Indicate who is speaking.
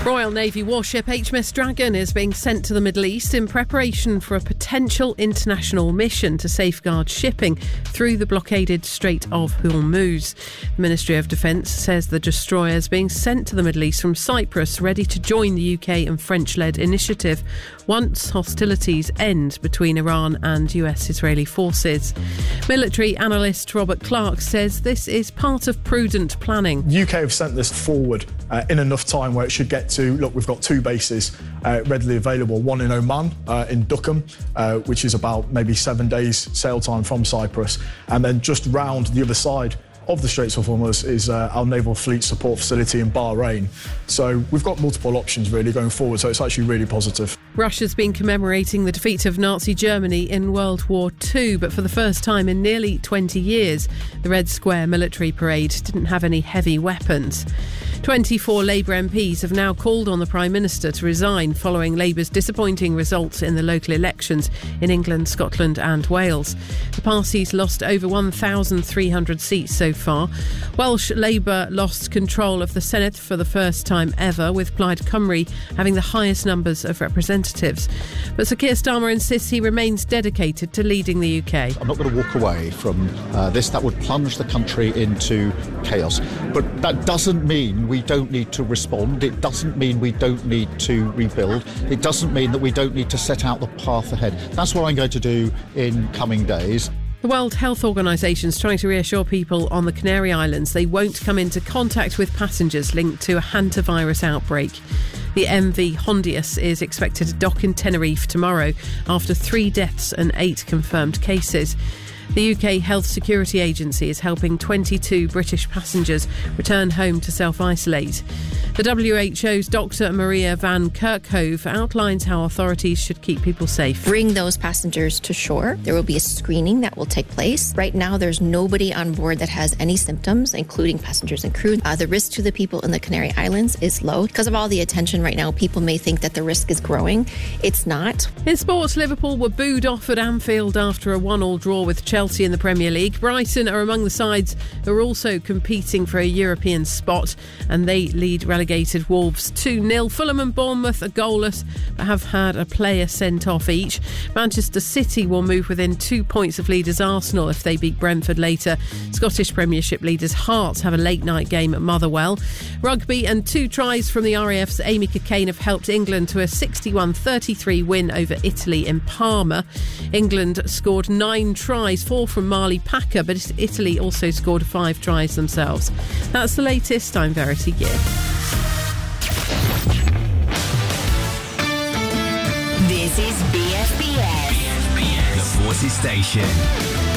Speaker 1: Royal Navy warship HMS Dragon is being sent to the Middle East in preparation for a potential international mission to safeguard shipping through the blockaded Strait of Hormuz. The Ministry of Defence says the destroyer is being sent to the Middle East from Cyprus, ready to join the UK and French-led initiative once hostilities end between Iran and US-Israeli forces. Military analyst Robert Clark says this is part of prudent planning.
Speaker 2: UK have sent this forward in enough time where it should get to, look, we've got two bases readily available, one in Oman, in Duqm, which is about maybe 7 days sail time from Cyprus, and then just round the other side of the Straits of Hormuz is our Naval Fleet Support Facility in Bahrain. So we've got multiple options really going forward, so it's actually really positive.
Speaker 1: Russia's been commemorating the defeat of Nazi Germany in World War II, but for the first time in nearly 20 years, the Red Square military parade didn't have any heavy weapons. 24 Labour MPs have now called on the Prime Minister to resign following Labour's disappointing results in the local elections in England, Scotland and Wales. The party's lost over 1,300 seats so far. Welsh Labour lost control of the Senate for the first time ever, with Plaid Cymru having the highest numbers of representatives. But Sir Keir Starmer insists he remains dedicated to leading the UK.
Speaker 3: I'm not going to walk away from this. That would plunge the country into chaos. But that doesn't mean we don't need to respond. It doesn't mean we don't need to rebuild. It doesn't mean that we don't need to set out the path ahead. That's what I'm going to do in coming days.
Speaker 1: The World Health Organisation is trying to reassure people on the Canary Islands they won't come into contact with passengers linked to a hantavirus outbreak. The MV Hondius is expected to dock in Tenerife tomorrow after 3 deaths and 8 confirmed cases. The UK Health Security Agency is helping 22 British passengers return home to self-isolate. The WHO's Dr. Maria Van Kerkhove outlines how authorities should keep people safe.
Speaker 4: Bring those passengers to shore. There will be a screening that will take place. Right now, there's nobody on board that has any symptoms, including passengers and crew. The risk to the people in the Canary Islands is low. Because of all the attention right now, people may think that the risk is growing. It's not.
Speaker 1: In sports, Liverpool were booed off at Anfield after a 1-1 draw with Chelsea in the Premier League. Brighton are among the sides who are also competing for a European spot, and they lead relegated Wolves 2-0. Fulham and Bournemouth are goalless but have had a player sent off each. Manchester City will move within 2 points of leaders Arsenal if they beat Brentford later. Scottish Premiership leaders Hearts have a late night game at Motherwell. Rugby and 2 tries from the RAF's Amy Cockayne have helped England to a 61-33 win over Italy in Parma. England scored 9 tries, 4 from Marley Packer, but Italy also scored 5 tries themselves. That's the latest. I'm Verity Gibb.
Speaker 5: This is BFBS. The Forces Station.